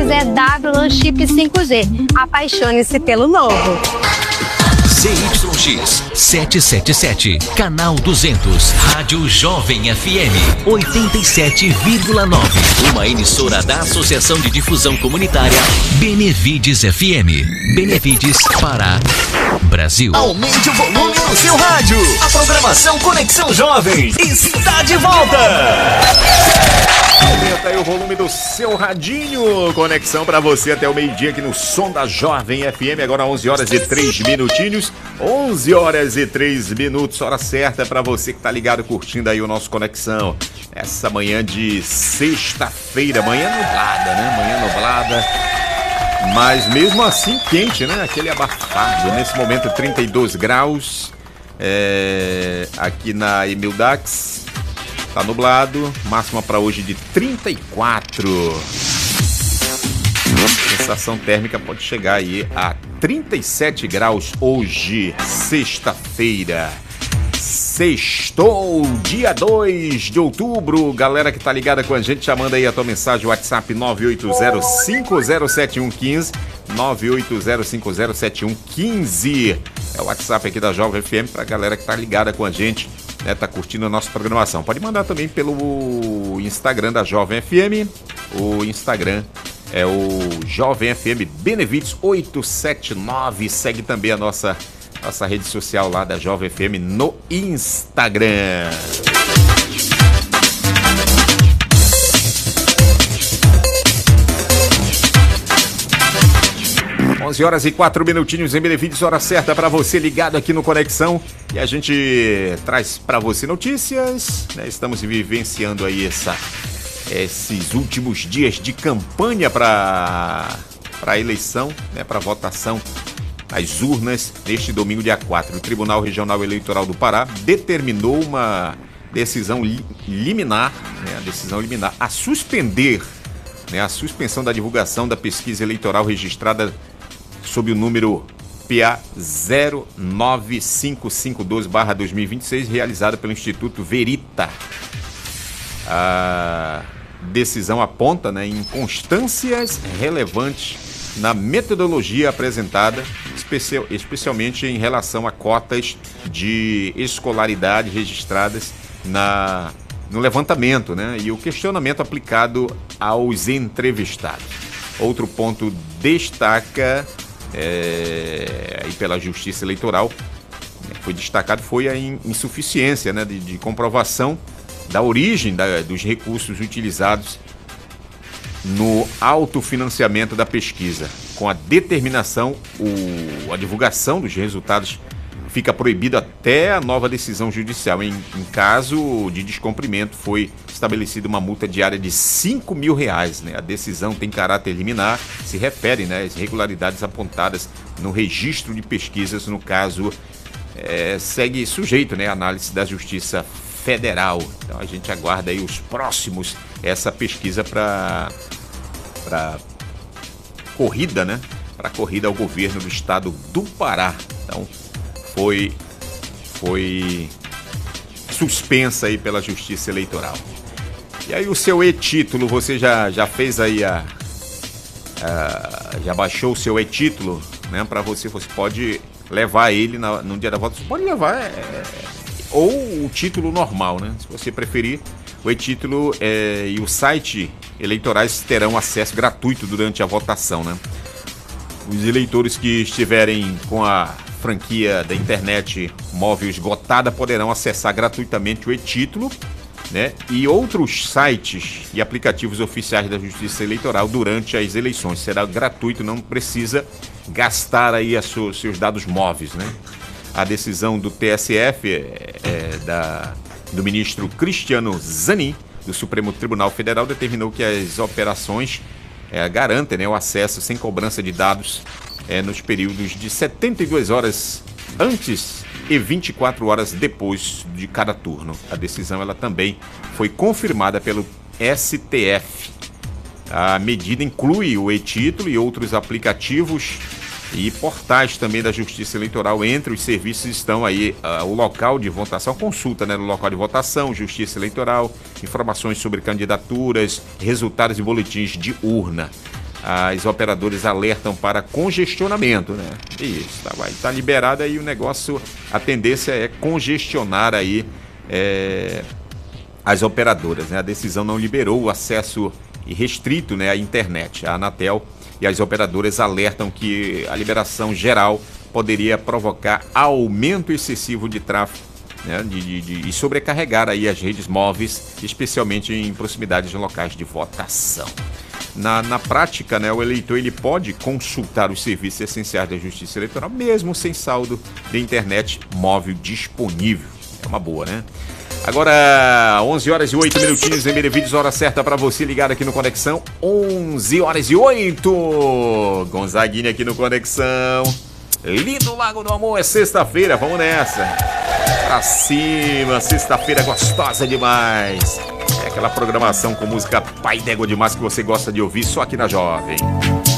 é W Chip 5G. Apaixone-se pelo novo. ZYX 777, canal 200, Rádio Jovem FM 87,9. Uma emissora da Associação de Difusão Comunitária Benevides FM. Benevides, Pará, Brasil. Aumente o volume no seu rádio. A programação Conexão Jovem está de volta. Aumenta aí o volume do seu radinho. Conexão pra você até o meio-dia aqui no som da Jovem FM. Agora 11 horas e 3 minutinhos. 11 horas e 3 minutos. Hora certa pra você que tá ligado, curtindo aí o nosso Conexão. Essa manhã de sexta-feira. Manhã nublada, né? Manhã nublada. Mas mesmo assim quente, né? Aquele abafado. Nesse momento 32 graus. Aqui na Emildax. Tá nublado, máxima para hoje de 34. Sensação térmica pode chegar aí a 37 graus hoje, sexta-feira. Sextou, dia 2 de outubro. Galera que tá ligada com a gente, já manda aí a tua mensagem, WhatsApp 980507115. 980507115. É o WhatsApp aqui da Jovem FM pra galera que tá ligada com a gente, né, tá curtindo a nossa programação. Pode mandar também pelo Instagram da Jovem FM. O Instagram é o Jovem FM Benevides 879. Segue também a nossa rede social lá da Jovem FM no Instagram. 11 horas e 4 minutinhos em Benevides, hora certa para você ligado aqui no Conexão. E a gente traz para você notícias, né? Estamos vivenciando aí esses últimos dias de campanha para a eleição, né? Para votação às urnas. Neste domingo, dia 4, o Tribunal Regional Eleitoral do Pará determinou uma decisão liminar, né? A decisão liminar a suspender, né? A suspensão da divulgação da pesquisa eleitoral registrada sob o número PA 09552/2026, realizada pelo Instituto Verita. A decisão aponta, né, inconstâncias relevantes na metodologia apresentada, especialmente em relação a cotas de escolaridade registradas no levantamento, né, e o questionamento aplicado aos entrevistados. Outro ponto destaca aí pela Justiça Eleitoral, foi destacado, foi a insuficiência, né, de comprovação da origem dos recursos utilizados no autofinanciamento da pesquisa. Com a determinação, a divulgação dos resultados fica proibido até a nova decisão judicial. Em caso de descumprimento, foi estabelecida uma multa diária de R$5.000, né? A decisão tem caráter liminar, se refere, né, às irregularidades apontadas no registro de pesquisas. No caso, segue sujeito, né, à análise da Justiça Federal. Então a gente aguarda aí os próximos, essa pesquisa para corrida, né? Para corrida ao governo do estado do Pará. Então foi suspensa aí pela Justiça Eleitoral. E aí o seu e-título, você já fez aí já baixou o seu e-título, né? Para você pode levar ele no dia da volta. Você pode levar ou o título normal, né? Se você preferir, o e-título e o site eleitorais terão acesso gratuito durante a votação, né? Os eleitores que estiverem com a franquia da internet móvel esgotada poderão acessar gratuitamente o e-título, né, e outros sites e aplicativos oficiais da Justiça Eleitoral durante as eleições. Será gratuito, não precisa gastar aí seus dados móveis, né? A decisão do TSF, do ministro Cristiano Zanin, do Supremo Tribunal Federal, determinou que as operações garantem, né, o acesso sem cobrança de dados nos períodos de 72 horas antes e 24 horas depois de cada turno. A decisão ela também foi confirmada pelo STF. A medida inclui o e-título e outros aplicativos e portais também da Justiça Eleitoral. Entre os serviços estão aí o local de votação, consulta, né, no local de votação, Justiça Eleitoral, informações sobre candidaturas, resultados e boletins de urna. as operadoras alertam para congestionamento, né? Isso, tá liberado aí o negócio, a tendência é congestionar aí as operadoras, né? A decisão não liberou o acesso restrito, né, à internet. A Anatel e as operadoras alertam que a liberação geral poderia provocar aumento excessivo de tráfego, né, e sobrecarregar aí as redes móveis, especialmente em proximidades de locais de votação. Na prática, né, o eleitor ele pode consultar os serviços essenciais da Justiça Eleitoral, mesmo sem saldo de internet móvel disponível. É uma boa, né? Agora, 11 horas e 8 minutinhos em Benevídeos, hora certa para você ligado aqui no Conexão. 11 horas e 8. Gonzaguinha aqui no Conexão. Lindo Lago do Amor, é sexta-feira, vamos nessa. Pra cima, sexta-feira gostosa demais. É aquela programação com música pai d'égua demais que você gosta de ouvir só aqui na Jovem.